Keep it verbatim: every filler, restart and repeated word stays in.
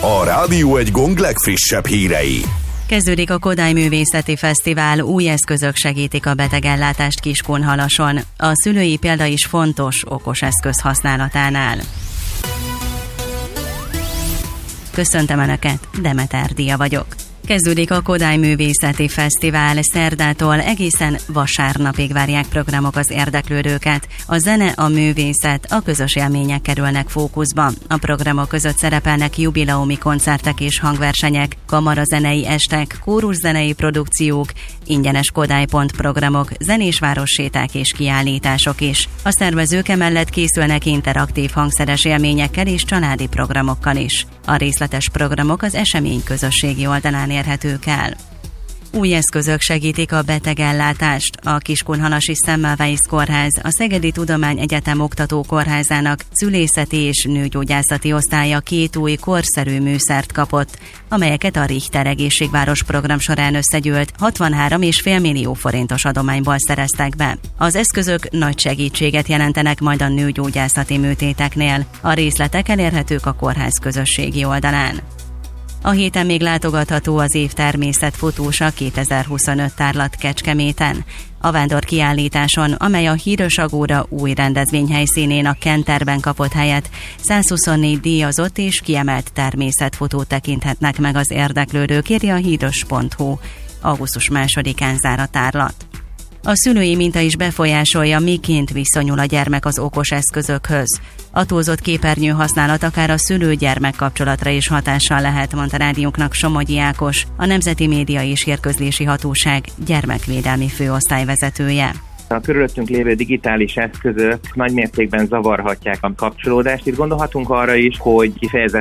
A Rádió Egy Gong legfrissebb hírei. Kezdődik a Kodály Művészeti Fesztivál, új eszközök segítik a betegellátást Kiskunhalason. A szülői példa is fontos okos eszköz használatánál. Köszöntöm Önöket, Demeter Dia vagyok. Kezdődik a Kodály Művészeti Fesztivál, szerdától egészen vasárnapig várják programok az érdeklődőket. A zene, a művészet, a közös élmények kerülnek fókuszba. A programok között szerepelnek jubileumi koncertek és hangversenyek, kamarazenei estek, kóruszenei produkciók, ingyenes kodály.pont programok, zenés városséták és kiállítások is. A szervezők emellett készülnek interaktív hangszeres élményekkel és családi programokkal is. A részletes programok az esemény közösségi oldalán érhetők el. Új eszközök segítik a betegellátást. A Kiskunhalasi Semmelweis Kórház, a Szegedi Tudományegyetem Oktatókórházának szülészeti és nőgyógyászati osztálya két új korszerű műszert kapott, amelyeket a Richter Egészségváros program során összegyűlt hatvanhárom egész öt millió forintos adományból szereztek be. Az eszközök nagy segítséget jelentenek majd a nőgyógyászati műtéteknél. A részletek elérhetők a kórház közösségi oldalán. A héten még látogatható az év természetfotósa kétezer-huszonöt tárlat Kecskeméten. A vándor kiállításon, amely a Híros Agóra új rendezvényhelyszínén a Kenterben kapott helyet, százhuszonnégy díjazott és kiemelt természetfotót tekinthetnek meg az érdeklődők, írja a híros pont hu. augusztus másodikán zár a tárlat. A szülői minta is befolyásolja, miként viszonyul a gyermek az okos eszközökhöz. A túlzott képernyő használat akár a szülő-gyermek kapcsolatra is hatással lehet, mondta rádiónknak Somogyi Ákos, a Nemzeti Média és Hírközlési Hatóság gyermekvédelmi főosztályvezetője. A körülöttünk lévő digitális eszközök nagymértékben zavarhatják a kapcsolódást. Itt gondolhatunk arra is, hogy kifejezetten